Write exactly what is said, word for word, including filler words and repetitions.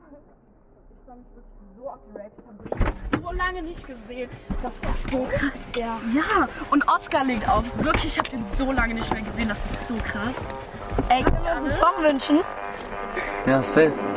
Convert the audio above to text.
Ich freue mich wirklich so auf die Rave. Ich habe so lange nicht gesehen. Das ist so krass. Ja. Ja, und Oscar legt auf. Wirklich, ich habe den so lange nicht mehr gesehen. Das ist so krass. Ey, kannst du uns einen Song wünschen? Ja, safe.